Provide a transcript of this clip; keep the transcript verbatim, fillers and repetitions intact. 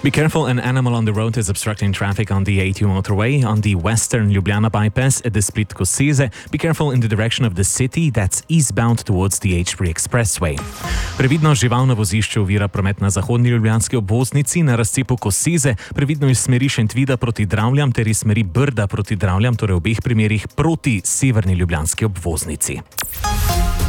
Be careful, an animal on the road is obstructing traffic on the A two motorway on the western Ljubljana bypass at the Split Koseze. Be careful in the direction of the city, that's eastbound towards the H three Expressway. Previdno živalno vozišče ovira promet na zahodni ljubljanski obvoznici na razcepu Koseze, previdno iz smeri Šentvida proti Dravljam ter iz smeri Brda proti Dravljam, torej v obeh primerih proti severni ljubljanski obvoznici.